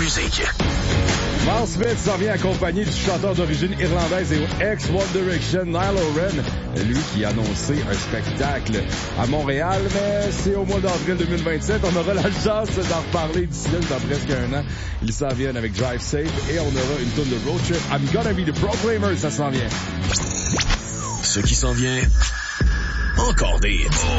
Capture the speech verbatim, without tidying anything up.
musique. Miles Smith s'en vient accompagné du chanteur d'origine irlandaise et ex-One Direction, Niall Horan, lui qui a annoncé un spectacle à Montréal, mais c'est au mois d'avril deux mille vingt-sept. On aura la chance d'en reparler d'ici là, dans presque un an. Ils s'en viennent avec Drive Safe et on aura une tonne de road trip. I'm Gonna Be the Proclaimers, ça s'en vient. Ce qui s'en vient, encore des hits.